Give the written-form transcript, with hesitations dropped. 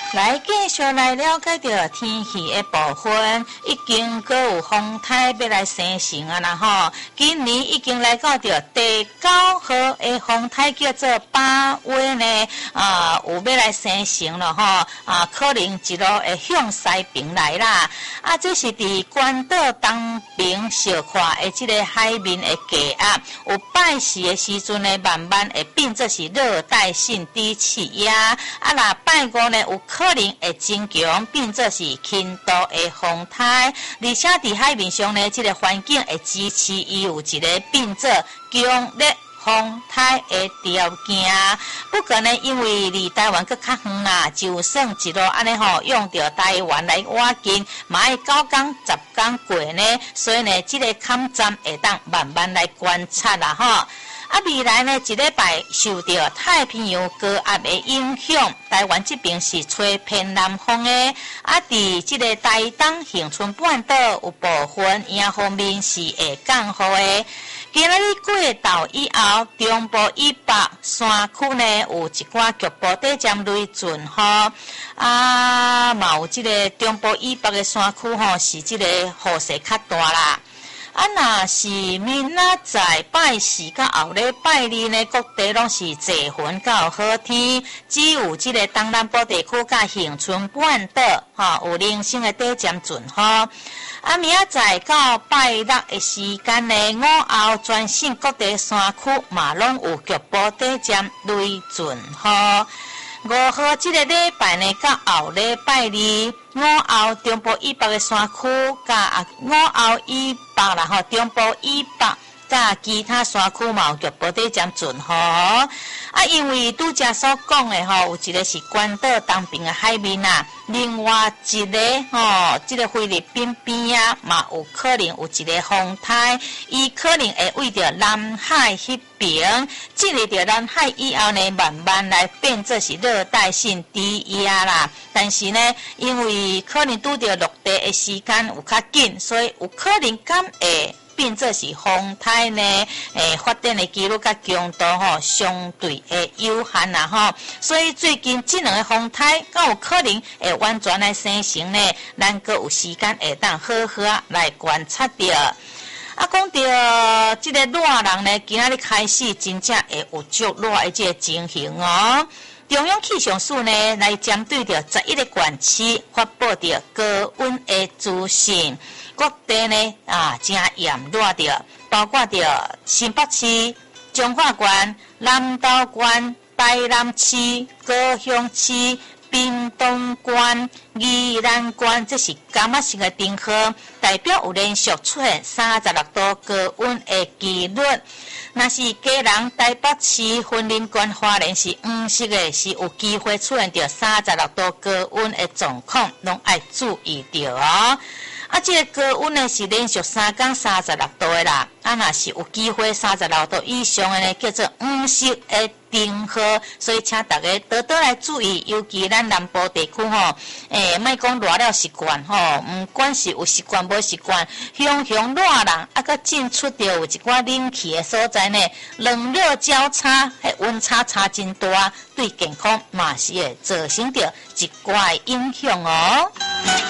来继续来了解到天气的部分，已经阁有风台要来生成啊啦吼！今年已经来到到第9号的风台叫做巴威呢，有要来生成了吼！可能一路会向西边来啦。这是伫关岛东边小看的这个海面的低压，有拜四的时阵呢，慢慢会变作是热带性低气压。那拜五呢，有可能会增强，变作是轻度的风台，而且伫海面上呢，这个环境会支持伊有一个变作强烈风台的条件。不过呢，因为离台湾搁较远啦，就算一路安尼吼，用着台湾来挖近，嘛要9天10天过呢，所以呢，这个勘站会当慢慢来观察啦吼。未来呢，一礼拜受到太平洋高压的影响，台湾这边是吹偏南风的。伫这个台东恒春半岛有部分沿方面是会降雨的。今仔日过到以后，中部以北山区呢有一寡局部地占雷阵雨，嘛有这个中部以北的山区吼是这个雨势较大啦。若是明仔载拜四到后礼拜二呢，各地拢是济云到好天，只有这个东南部地区甲恒春半岛有零星的地占阵雨。明仔载到拜六的时间呢，午后全省各地山区嘛拢有局部地占雷阵雨。5号这个礼拜呢，到后礼拜二，午后中部以北的山区，甲午后以北啦吼，中部以北甲其他山区嘛有局部地占阵雨。因为拄则所讲的吼，有一个是关岛东边的海面啊，另外一个这个菲律宾边啊，嘛有可能有一个风台，伊可能会为着南海迄边，进入到南海以后呢，慢慢来变作是热带性低压啦。但是呢，因为可能拄着落地的时间有较紧，所以有可能敢会变作是风台呢，发展的几率甲强度相对的有限啦吼。所以最近这两个风台，敢有可能会完全来生成呢，咱阁有时间会当好好来观察着。讲到这个热人呢，今仔日开始真正会有足热的这个情形哦。中央气象署呢，来针对着11个县市发布着高温的资讯，各地呢真炎热着，包括着新北市、彰化县、南投县、台南市、高雄市、屏东县、宜兰县，这是感觉性的灯号，代表有连续出现36度高温的几率。若是家人台北市、云林县、花莲是黄色的，是有机会出现到36度高温的状况，拢要注意到哦。这个高温呢是连续3天36度的啦。若是有机会36度以上的呢，叫做黄色的灯号，所以请大家多多来注意，尤其咱南部地区莫讲热了习惯不管是有习惯无习惯，熊熊热人搁进出着有一寡冷气的所在呢，冷热交叉，温差差真大，对健康嘛是会造成着一寡影响哦。